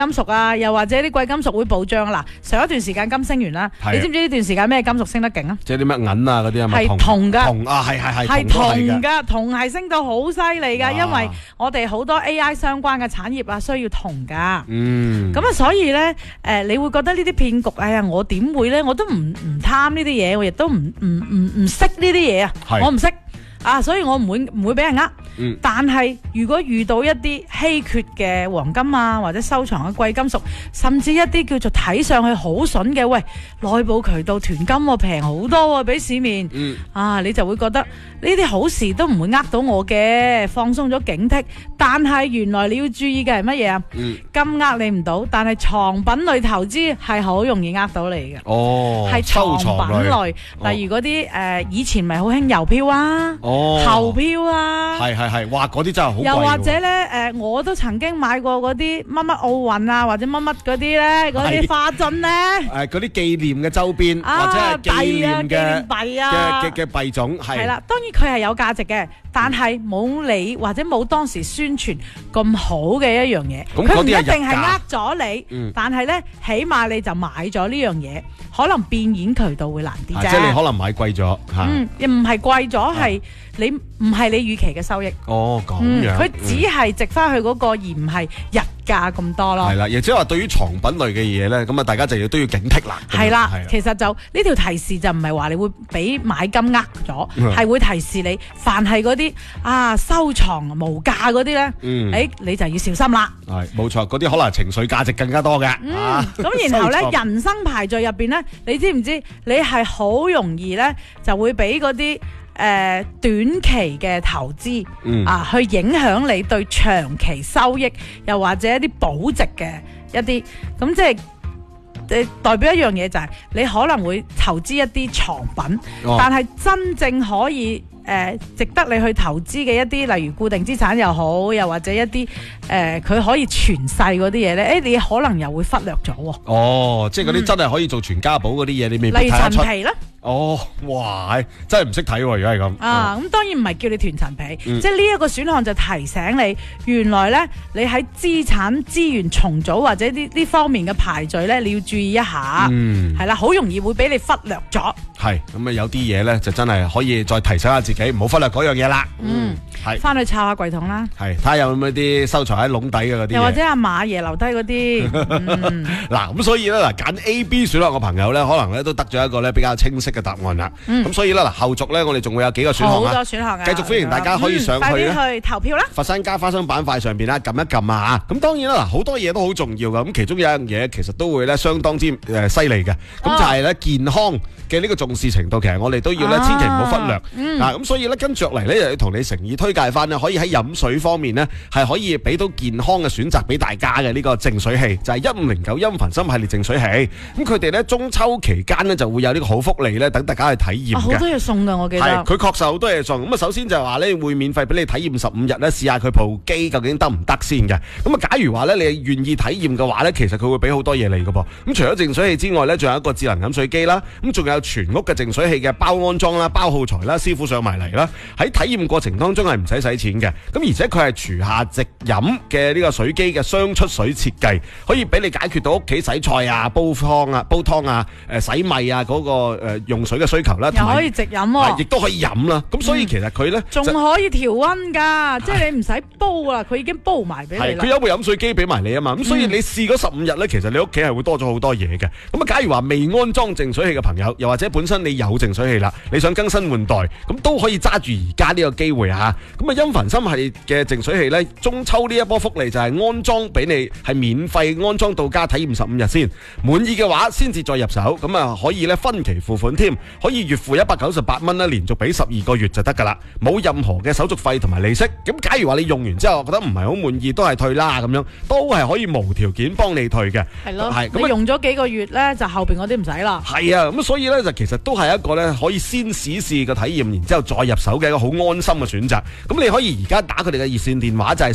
金屬啊，又或者啲貴金屬會暴漲嗱。上一段時間金升完啦，你知唔知呢段時間咩金屬升得勁啊？ 即係啲乜銀啊嗰啲啊嘛， 係銅㗎， 銅啊係銅㗎，銅係升到好犀利㗎， 哇因為我哋好多 AI 相關嘅產業啊需要銅㗎。 嗯， 咁啊，所以咧你會覺得呢啲騙局，哎呀，我點會咧？我都唔貪呢啲嘢，我亦都唔識呢啲嘢啊，我唔識。所以我唔會俾人呃。但係如果遇到一啲稀缺嘅黃金啊，或者收藏嘅貴金屬，甚至一啲叫做睇上去好筍嘅，喂，內部渠道囤金喎，平好多喎，比市面。你就會覺得呢啲好事都唔會呃到我嘅，放鬆咗警惕。但係原來你要注意嘅係乜嘢啊？金呃你唔到，但係藏品類投資係好容易呃到你嘅。係藏品類，例如嗰啲以前咪好興郵票啊。投票啊， 係，哇！嗰啲真係好貴。 又或者咧，我都曾經買過嗰啲乜乜奧運啊，或者乜乜嗰啲咧，嗰啲花樽咧， 嗰啲紀念嘅周邊，或者係紀念嘅幣啊嘅幣種，係啦。當然佢係有價值嘅，但係冇你或者冇當時宣傳咁好嘅一樣嘢。佢唔一定係呃咗你，但係咧，起碼你就買咗呢樣嘢，可能變現渠道會難啲啫。 即係你可能買貴咗， 又唔係貴咗，係你唔係你預期嘅收益。 咁樣， 佢只係值翻去嗰個，而唔係日價咁多咯。 係啦，亦即係話對於藏品類嘅嘢咧，咁啊大家就都要警惕啦。 係啦，其實就呢條提示就唔係話你會俾買金呃咗，係會提示你，凡係嗰啲收藏無價嗰啲咧，你就要小心啦。係冇錯，嗰啲可能情緒價值更加多嘅。 咁然後咧，人生排序入邊咧，你知唔知你係好容易咧就會俾嗰啲短期嘅投資去影響你對長期收益，又或者一啲保值嘅一啲，咁即係代表一樣嘢就係你可能會投資一啲藏品，但係真正可以值得你去投資嘅一啲，例如固定資產又好，又或者一啲佢可以傳世嗰啲嘢咧，你可能又會忽略咗喎。 即係嗰啲真係可以做全家寶嗰啲嘢，你未必睇得出。 例如陳皮啦。 哇！真係唔識睇喎，如果係咁。 咁當然唔係叫你囤陳皮，即係呢一個選項就提醒你，原來咧你喺資產資源重組或者呢方面嘅排序咧，你要注意一下。係啦，好容易會俾你忽略咗。係咁啊，有啲嘢咧就真係可以再提醒下自己，唔好忽略嗰樣嘢啦。 係翻去抄下櫃桶啦。 係睇下有冇啲收藏喺籠底嘅嗰啲。 又或者阿馬爺留低嗰啲。 嗱，咁所以咧揀 A、B 選項嘅朋友咧，可能咧都得咗一個咧比較清晰嘅答案啦。咁所以咧後續咧我哋仲會有幾個選項好多選項嘅。 繼續歡迎大家可以上去快啲去投票啦！ 佛山加花生板塊上邊啦，撳一撳啊嚇！咁當然啦，好多嘢都好重要㗎。咁其中有一樣嘢其實都會咧相當之犀利嘅。咁就係咧健康嘅呢個重視程度，其實我哋都要咧千祈唔好忽略。咁所以咧跟著嚟咧，又要同你誠意推介翻咧，可以喺飲水方面咧係可以俾到健康嘅選擇俾大家嘅呢個淨水器，就係1509音焚心系列淨水器。咁佢哋咧中秋期間咧就會有呢個好福利咧，等大家去體驗嘅。 好多嘢送㗎，我記得。係， 佢確實好多嘢送。咁啊，首先就係話咧會免費俾你體驗15日咧，試下佢部機究竟得唔得先嘅。咁啊，假如話咧你願意體驗嘅話咧，其實佢會俾好多嘢你㗎噃。咁除咗淨水器之外咧，仲有一個智能飲水機啦。咁仲有全屋嘅淨水器嘅包安裝啦、包耗材啦、師傅上埋嚟啦。喺體驗過程當中係唔使錢嘅。咁而且佢係廚下直飲嘅呢個水機嘅雙出水設計，可以俾你解決到屋企洗菜啊、煲湯啊、洗米啊嗰個用水嘅需求啦。 又可以直飲喎， 亦都可以飲啦。咁所以其實佢咧仲可以調溫㗎，即係你唔使煲啦，佢已經煲埋俾你啦。 佢有部飲水機俾埋你啊嘛。咁所以你試嗰15日咧，其實你屋企係會多咗好多嘢嘅。咁啊，假如話未安裝淨水器嘅朋友，又或者本身你有淨水器啦，你想更新換代，咁都可以揸住而家呢個機會嚇。咁啊，音焚心系列嘅淨水器咧，中秋呢一波福利就係安裝俾你係免費安裝到家體驗15日先，滿意嘅話先至再入手。咁啊，可以咧分期付款添，可以月付198蚊咧，連續俾12個月就得噶啦，冇任何嘅手續費同埋利息。咁假如話你用完之後覺得唔係好滿意，都係退啦咁樣，都係可以無條件幫你退嘅。 係咯，係咁用咗幾個月咧，就後邊嗰啲唔使啦。 係啊，咁所以咧就其實都係一個咧可以先試個體驗，然之後再入手嘅一個好安心嘅選擇。咁你可以而家打佢哋嘅熱線電話就係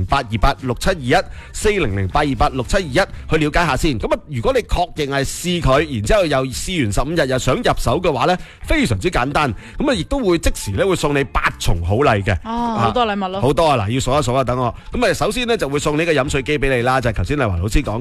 4008286721 4008286721去了解下先。咁啊，如果你確認係試佢，然之後又試完15日又想入入手嘅話咧，非常之簡單。咁啊，亦都會即時咧會送你8重好禮嘅。 好多禮物咯， 好多啊！嗱，要數一數啊，等我。咁啊，首先咧就會送你個飲水機俾你啦，就係頭先麗華老師講。